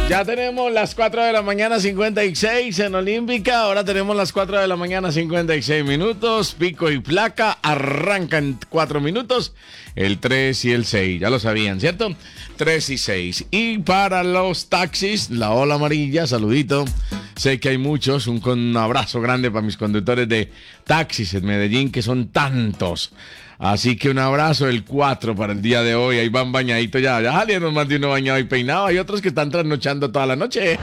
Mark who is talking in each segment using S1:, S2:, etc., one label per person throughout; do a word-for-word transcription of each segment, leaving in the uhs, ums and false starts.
S1: Ya tenemos las cuatro de la mañana cincuenta y seis en Olímpica. Ahora tenemos las cuatro de la mañana cincuenta y seis minutos. Pico y placa arranca en cuatro minutos. El tres y el seis. Ya lo sabían, ¿cierto? tres y seis. Y para los taxis, la ola amarilla, saludito. Sé que hay muchos. Un, un abrazo grande para mis conductores de taxis en Medellín, que son tantos. Así que un abrazo, el cuatro para el día de hoy. Ahí van bañaditos ya. Ya salieron más de uno bañado y peinado. Hay otros que están trasnochando toda la noche.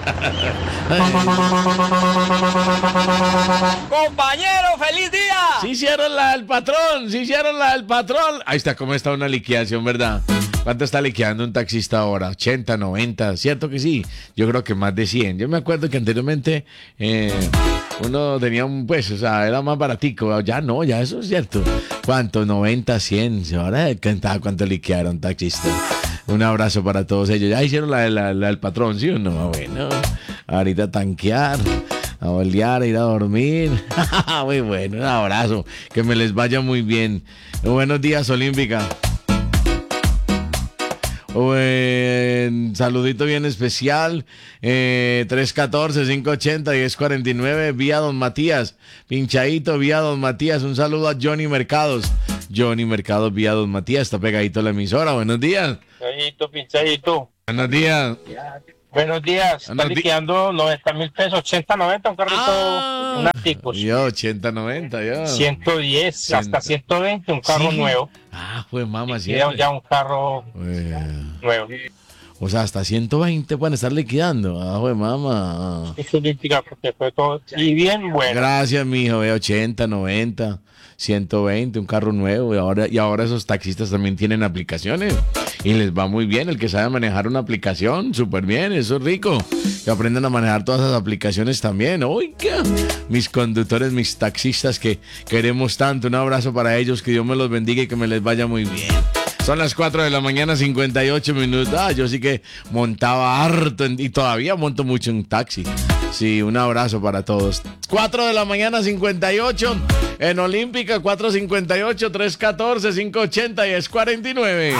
S2: Compañero, feliz día.
S1: Sí hicieron la del patrón, sí hicieron la del patrón. Ahí está, cómo está una liquidación, ¿verdad? ¿Cuánto está liquidando un taxista ahora? ochenta, noventa, ¿cierto que sí? Yo creo que más de cien. Yo me acuerdo que anteriormente eh, uno tenía un, pues, o sea, era más baratico. Ya no, ya eso es cierto. ¿Cuánto? noventa, cien. Ahora cuánto liquidaron taxista. Un abrazo para todos ellos. Ya hicieron la, la, la del patrón, ¿sí o no? Bueno, ahorita tanquear, a bolear, a ir a dormir. Muy bueno, un abrazo. Que me les vaya muy bien. Buenos días, Olímpica. Un saludito bien especial, eh, tres uno cuatro, cinco ocho cero, diez cuarenta y nueve, vía Don Matías, pinchadito vía Don Matías. Un saludo a Johnny Mercados, Johnny Mercados vía Don Matías, está pegadito a la emisora. Buenos días.
S2: Pinchadito, pinchadito.
S1: Buenos días.
S2: Buenos días. Está liquidando noventa mil pesos, ochenta, noventa, un carrito,
S1: ah,
S2: un Articus.
S1: Yo, ochenta, noventa, yo.
S2: ciento diez, cien. Hasta ciento veinte, un carro ¿sí? Nuevo.
S1: Ah, pues mamá, sí.
S2: Ya un carro eh. nuevo.
S1: O sea, hasta ciento veinte pueden estar liquidando. Ah, pues mamá.
S2: Es olímpica porque fue todo. Y bien bueno.
S1: Gracias, mijo. ochenta, noventa, ciento veinte, un carro nuevo. Y ahora, y ahora esos taxistas también tienen aplicaciones. Y les va muy bien. El que sabe manejar una aplicación, súper bien. Eso es rico. Que aprendan a manejar todas esas aplicaciones también. Oiga, mis conductores, mis taxistas que queremos tanto. Un abrazo para ellos. Que Dios me los bendiga y que me les vaya muy bien. Son las cuatro de la mañana, cincuenta y ocho minutos. Ah, yo sí que montaba harto en, y todavía monto mucho en taxi. Sí, un abrazo para todos. cuatro de la mañana, cincuenta y ocho. En Olímpica, cuatro cincuenta y ocho, tres catorce, cinco ochenta y es cuarenta y nueve.